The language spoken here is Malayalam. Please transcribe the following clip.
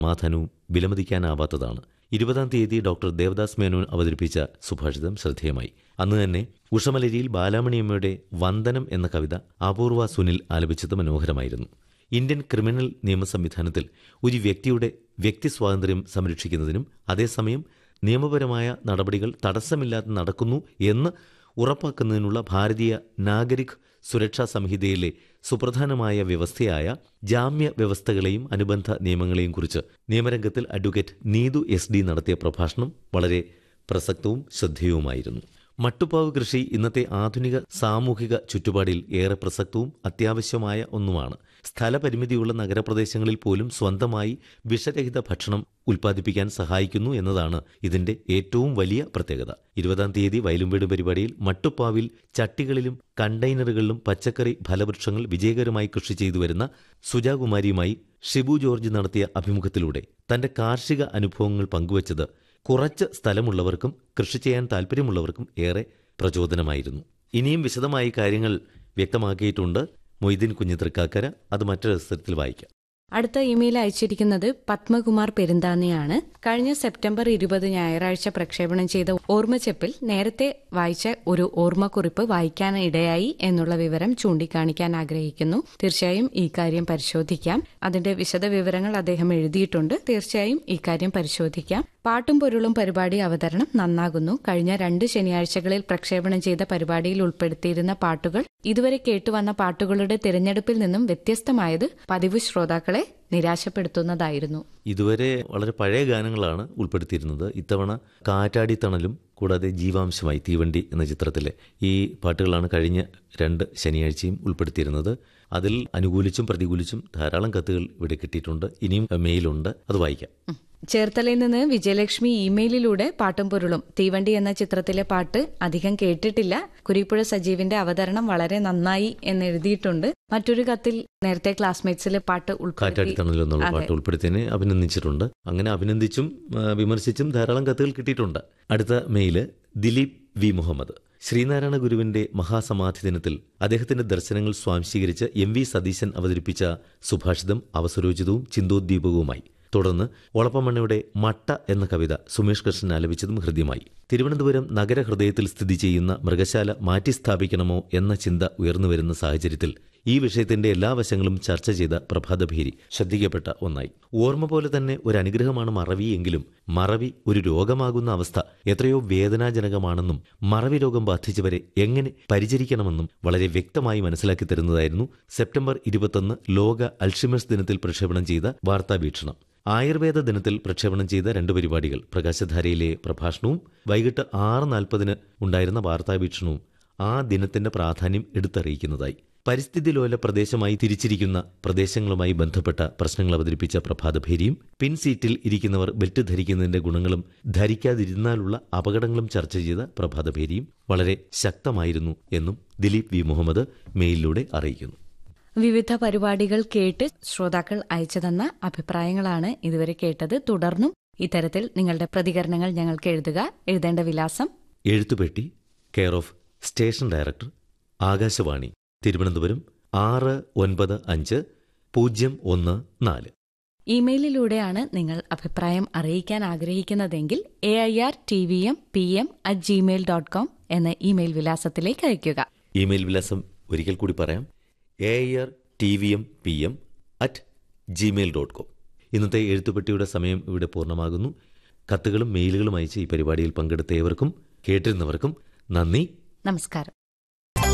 സമാധാനവും വിലമതിക്കാനാവാത്തതാണ്. 20-ാം തീയതി ഡോക്ടർ ദേവദാസ് മേനോൻ അവതരിപ്പിച്ച സുഭാഷിതം ശ്രദ്ധേയമായി. അന്ന് തന്നെ ഉഷമലരിയിൽ ബാലാമണിയമ്മയുടെ വന്ദനം എന്ന കവിത അപൂർവ സുനിൽ ആലപിച്ചത് മനോഹരമായിരുന്നു. ഇന്ത്യൻ ക്രിമിനൽ നിയമ സംവിധാനത്തിൽ ഒരു വ്യക്തിയുടെ വ്യക്തിസ്വാതന്ത്ര്യം സംരക്ഷിക്കുന്നതിനും അതേസമയം നിയമപരമായ നടപടികൾ തടസ്സമില്ലാതെ നടക്കുന്നു എന്ന് ഉറപ്പാക്കുന്നതിനുള്ള ഭാരതീയ നാഗരിക് സുരക്ഷാ സംഹിതയിലെ സുപ്രധാനമായ വ്യവസ്ഥയായ ജാമ്യ വ്യവസ്ഥകളെയും അനുബന്ധ നിയമങ്ങളെയും കുറിച്ച് നിയമരംഗത്തിൽ അഡ്വക്കേറ്റ് നീതു SD നടത്തിയ പ്രഭാഷണം വളരെ പ്രസക്തവും ശ്രദ്ധേയവുമായിരുന്നു. മട്ടുപ്പാവ് കൃഷി ഇന്നത്തെ ആധുനിക സാമൂഹിക ചുറ്റുപാടിൽ ഏറെ പ്രസക്തവും അത്യാവശ്യമായ ഒന്നുമാണ്. സ്ഥലപരിമിതിയുള്ള നഗരപ്രദേശങ്ങളിൽ പോലും സ്വന്തമായി വിഷരഹിത ഭക്ഷണം ഉൽപ്പാദിപ്പിക്കാൻ സഹായിക്കുന്നു എന്നതാണ് ഇതിന്റെ ഏറ്റവും വലിയ പ്രത്യേകത. 20-ാം തീയതി വയലുംവീട് പരിപാടിയിൽ മട്ടുപ്പാവിൽ ചട്ടികളിലും കണ്ടെയ്നറുകളിലും പച്ചക്കറി ഫലവൃക്ഷങ്ങൾ വിജയകരമായി കൃഷി ചെയ്തു വരുന്ന സുജാകുമാരിയുമായി ഷിബു ജോർജ് നടത്തിയ അഭിമുഖത്തിലൂടെ തന്റെ കാർഷിക അനുഭവങ്ങൾ പങ്കുവച്ചത് കുറച്ച് സ്ഥലമുള്ളവർക്കും കൃഷി ചെയ്യാൻ താല്പര്യമുള്ളവർക്കും ഏറെ പ്രചോദനമായിരുന്നു. ഇനിയും വിശദമായി കാര്യങ്ങൾ വ്യക്തമാക്കിയിട്ടുണ്ട് മൊയ്തീൻ കുഞ്ഞിത്തൃക്കാക്കര. അത് മറ്റൊരു അവസരത്തിൽ വായിക്കാം. അടുത്ത ഇമെയിൽ അയച്ചിരിക്കുന്നത് പത്മകുമാർ പെരുന്താനിയാണ്. കഴിഞ്ഞ സെപ്റ്റംബർ 20 ഞായറാഴ്ച പ്രക്ഷേപണം ചെയ്ത ഓർമ്മച്ചെപ്പിൽ നേരത്തെ വായിച്ച ഒരു ഓർമ്മക്കുറിപ്പ് വായിക്കാൻ ഇടയായി എന്നുള്ള വിവരം ചൂണ്ടിക്കാണിക്കാൻ ആഗ്രഹിക്കുന്നു. തീർച്ചയായും ഈ കാര്യം പരിശോധിക്കാം. അതിന്റെ വിശദ വിവരങ്ങൾ അദ്ദേഹം എഴുതിയിട്ടുണ്ട്. തീർച്ചയായും ഈ കാര്യം പരിശോധിക്കാം. പാട്ടും പൊരുളും പരിപാടി അവതരണം നന്നാകുന്നു. കഴിഞ്ഞ 2 ശനിയാഴ്ചകളിൽ പ്രക്ഷേപണം ചെയ്ത പരിപാടിയിൽ ഉൾപ്പെടുത്തിയിരുന്ന പാട്ടുകൾ ഇതുവരെ കേട്ടുവന്ന പാട്ടുകളുടെ തിരഞ്ഞെടുപ്പിൽ നിന്നും വ്യത്യസ്തമായത് പതിവ് ശ്രോതാക്കളെ നിരാശപ്പെടുത്തുന്നതായിരുന്നു. ഇതുവരെ വളരെ പഴയ ഗാനങ്ങളാണ് ഉൾപ്പെടുത്തിയിരുന്നത്. ഇത്തവണ കാറ്റാടിത്തണലും കൂടാതെ ജീവാംശമായി തീവണ്ടി എന്ന ചിത്രത്തിലെ ഈ പാട്ടുകളാണ് കഴിഞ്ഞ 2 ശനിയാഴ്ചയും ഉൾപ്പെടുത്തിയിരുന്നത്. അതിൽ അനുകൂലിച്ചും പ്രതികൂലിച്ചും ധാരാളം കത്തുകൾ ഇവിടെ കിട്ടിയിട്ടുണ്ട്. ഇനിയും മെയിലുണ്ട്, അത് വായിക്കാം. ചേർത്തലയിൽ നിന്ന് വിജയലക്ഷ്മി ഇമെയിലിലൂടെ പാട്ടും പൊരുളും തീവണ്ടി എന്ന ചിത്രത്തിലെ പാട്ട് അധികം കേട്ടിട്ടില്ല. കുരിപ്പുഴ സജീവിന്റെ അവതരണം വളരെ നന്നായി എന്ന് എഴുതിയിട്ടുണ്ട്. മറ്റൊരു കത്തിൽ നേരത്തെ ക്ലാസ്മേറ്റ്സിലെ പാട്ട് കാറ്റാടിത്തണലെന്നുള്ള പാട്ട് ഉൾപ്പെടുത്തിയതിനെ അഭിനന്ദിച്ചിട്ടുണ്ട്. അങ്ങനെ അഭിനന്ദിച്ചും വിമർശിച്ചും ധാരാളം കത്തുകൾ കിട്ടിയിട്ടുണ്ട്. അടുത്ത മെയില് ദിലീപ് വി മുഹമ്മദ്. ശ്രീനാരായണ ഗുരുവിന്റെ മഹാസമാധി ദിനത്തിൽ അദ്ദേഹത്തിന്റെ ദർശനങ്ങൾ സ്വാംശീകരിച്ച് MV സതീശൻ അവതരിപ്പിച്ച സുഭാഷിതം അവസരോചിതവും ചിന്തോദ്ദീപകവുമായി. തുടർന്ന് ഒളപ്പമണ്ണയുടെ മട്ട എന്ന കവിത സുമേഷ് കൃഷ്ണൻ ആലപിച്ചതും ഹൃദ്യമായി. തിരുവനന്തപുരം നഗരഹൃദയത്തിൽ സ്ഥിതി ചെയ്യുന്ന മൃഗശാല മാറ്റിസ്ഥാപിക്കണമോ എന്ന ചിന്ത ഉയർന്നുവരുന്ന സാഹചര്യത്തിൽ ഈ വിഷയത്തിന്റെ എല്ലാ വശങ്ങളും ചർച്ച ചെയ്ത പ്രഭാതഭേരി ശ്രദ്ധിക്കപ്പെട്ട ഒന്നായി. ഓർമ്മ പോലെ തന്നെ ഒരു അനുഗ്രഹമാണ് മറവി എങ്കിലും മറവി ഒരു രോഗമാകുന്ന അവസ്ഥ എത്രയോ വേദനാജനകമാണെന്നും മറവി രോഗം ബാധിച്ചവരെ എങ്ങനെ പരിചരിക്കണമെന്നും വളരെ വ്യക്തമായി മനസ്സിലാക്കി തരുന്നതായിരുന്നു സെപ്റ്റംബർ 21 ലോക അൽഷിമേഴ്സ് ദിനത്തിൽ പ്രക്ഷേപണം ചെയ്ത വാർത്താവീക്ഷണം. ആയുർവേദ ദിനത്തിൽ പ്രക്ഷേപണം ചെയ്ത 2 പരിപാടികൾ, പ്രകാശധാരയിലെ പ്രഭാഷണവും വൈകിട്ട് 6:40 ഉണ്ടായിരുന്ന വാർത്താവീക്ഷണവും ആ ദിനത്തിന്റെ പ്രാധാന്യം എടുത്തറിയിക്കുന്നതായി. പരിസ്ഥിതി ലോല പ്രദേശമായി തിരിച്ചിരിക്കുന്ന പ്രദേശങ്ങളുമായി ബന്ധപ്പെട്ട പ്രശ്നങ്ങൾ അവതരിപ്പിച്ച പ്രഭാതഭേരിയും പിൻസീറ്റിൽ ഇരിക്കുന്നവർ ബെൽറ്റ് ധരിക്കുന്നതിന്റെ ഗുണങ്ങളും ധരിക്കാതിരുന്നാലുള്ള അപകടങ്ങളും ചർച്ച ചെയ്ത പ്രഭാതഭേരിയും വളരെ ശക്തമായിരുന്നു എന്നും ദിലീപ് വി മുഹമ്മദ് മെയിലിലൂടെ അറിയിക്കുന്നു. വിവിധ പരിപാടികൾ കേട്ട് ശ്രോതാക്കൾ അയച്ചുതന്ന അഭിപ്രായങ്ങളാണ് ഇതുവരെ കേട്ടത്. തുടർന്നും ഇത്തരത്തിൽ നിങ്ങളുടെ പ്രതികരണങ്ങൾ ഞങ്ങൾക്ക് എഴുതുക. എഴുതേണ്ട വിലാസം: എഴുത്തുപെട്ടി, care of station director, Akashvani, Thiruvananthapuram 695014. ഇമെയിലിലൂടെയാണ് നിങ്ങൾ അഭിപ്രായം അറിയിക്കാൻ ആഗ്രഹിക്കുന്നതെങ്കിൽ airtvmpm@gmail.com എന്ന ഇമെയിൽ വിലാസത്തിലേക്ക് അയയ്ക്കുക. ഇമെയിൽ വിലാസം ഒരിക്കൽ കൂടി പറയാം: airtvmpm@gmail.com. ഇന്നത്തെ എഴുത്തുപെട്ടിയുടെ സമയം ഇവിടെ പൂർണ്ണമാകുന്നു. കത്തുകളും മെയിലുകളും അയച്ച് ഈ പരിപാടിയിൽ പങ്കെടുത്ത ഏവർക്കും കേട്ടിരുന്നവർക്കും നന്ദി, നമസ്കാരം.